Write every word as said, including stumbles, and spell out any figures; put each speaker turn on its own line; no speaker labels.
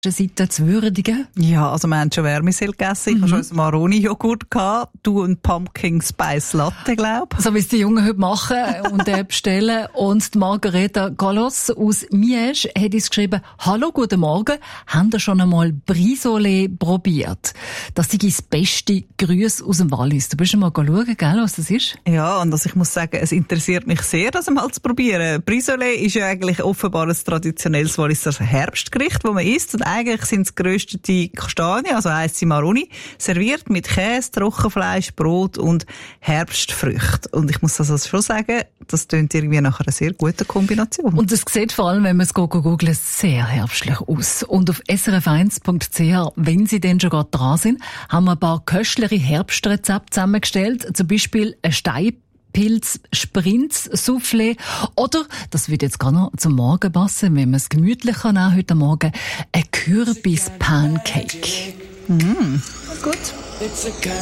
Seite zu würdigen?
Ja, also wir haben schon Vermicell gegessen, ich mhm. habe schon einen Maroni-Joghurt gehabt, du einen Pumpkin Spice Latte, glaube ich.
So wie es die Jungen heute machen und äh, bestellen. Und die Margareta Gallos aus Miege hat uns geschrieben, «Hallo, guten Morgen, habt ihr schon einmal Brisolé probiert?» Das ist das beste Grüß aus dem Wallis. Du bist schon mal schauen, gell, was das ist?
Ja, und also ich muss sagen, es interessiert mich sehr, das mal zu probieren. Brisolé ist ja eigentlich offenbar ein traditionelles Walliser Herbstgericht, das man isst. Und eigentlich sind es geröstete Kastanien, also heisst Maroni, serviert mit Käse, Trockenfleisch, Brot und Herbstfrüchten. Und ich muss also schon sagen, das tönt irgendwie nach einer sehr guten Kombination.
Und es sieht vor allem, wenn man es googelt, sehr herbstlich aus. Und auf s r f eins punkt c h, wenn Sie denn schon gerade dran sind, haben wir ein paar köstliche Herbstrezepte zusammengestellt. Zum Beispiel ein Stein Pilz, Sprinz, Soufflé oder, das wird jetzt gar noch zum Morgen passen, wenn man es gemütlich kann, auch heute Morgen, ein Kürbis-Pancake.
Mm.
Gut.